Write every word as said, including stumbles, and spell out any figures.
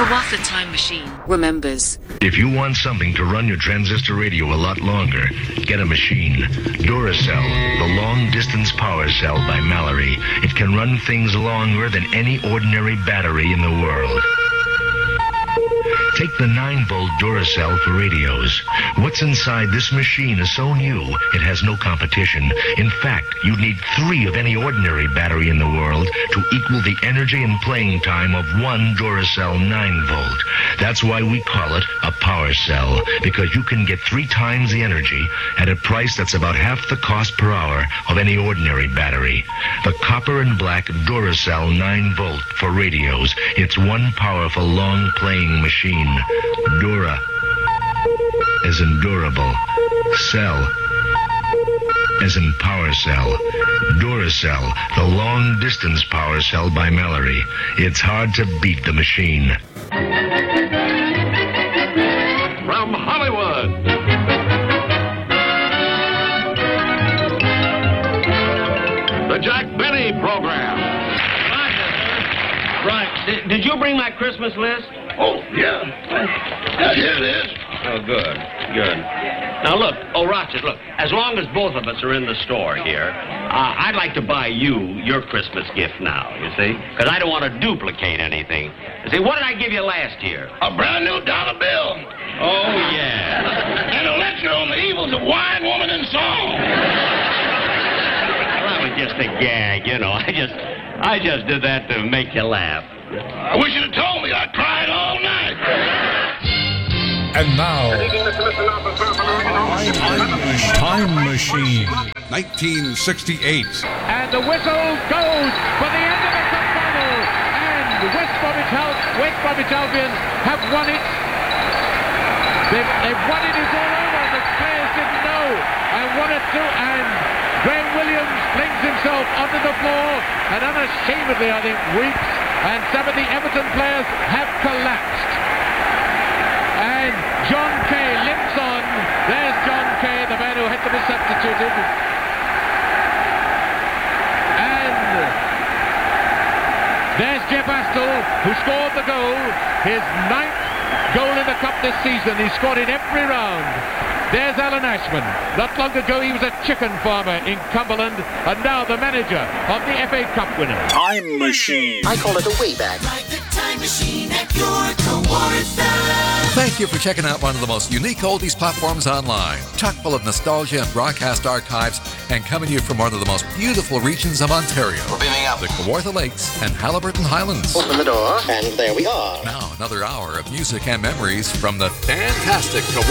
Kawatha Time Machine remembers. If you want something to run your transistor radio a lot longer, get a machine. Duracell, the long-distance power cell by Mallory. It can run things longer than any ordinary battery in the world. Take the nine volt Duracell for radios. What's inside this machine is so new, it has no competition. In fact, you'd need three of any ordinary battery in the world to equal the energy and playing time of one Duracell nine volt. That's why we call it a power cell, because you can get three times the energy at a price that's about half the cost per hour of any ordinary battery. The copper and black Duracell nine volt for radios. It's one powerful long-playing machine. Dura, as in durable. Cell, as in power cell. Duracell, the long-distance power cell by Mallory. It's hard to beat the machine. From Hollywood, the Jack Benny Program. Right. Did, did you bring my Christmas list? Oh, yeah. Yeah, here it is. Oh, good. Good. Now, look, oh, Rochester, look, as long as both of us are in the store here, uh, I'd like to buy you your Christmas gift now, you see? Because I don't want to duplicate anything. You see, what did I give you last year? A brand new dollar bill. Oh, yeah. And a lecture on the evils of wine, woman, and song. Well, that was just a gag, you know. I just, I just did that to make you laugh. I wish you'd have told me. I cried all night. And now, Time Machine. nineteen sixty-eight. And the whistle goes for the end of the cup final. And West Bromwich, Al- West Bromwich Albion have won it. They've, they've won it. It's all over. The players didn't know. And won it through. And Graham Williams flings himself onto the floor and unashamedly, I think, weeps. And some of the Everton players have collapsed. And John Kay limps on. There's John Kay, the man who had to be substituted. And there's Jeff Astle, who scored the goal. His ninth goal in the cup this season. He scored in every round. There's Alan Ashman. Not long ago he was a chicken farmer in Cumberland, and now the manager of the F A Cup winner. Time Machine. I call it a Wayback. Ride the Time Machine at your Kawartha. Thank you for checking out one of the most unique oldies platforms online. Chock full of nostalgia and broadcast archives, and coming to you from one of the most beautiful regions of Ontario. We're beaming up. The Kawartha Lakes and Haliburton Highlands. Open the door, and there we are. Now another hour of music and memories from the fantastic Kawartha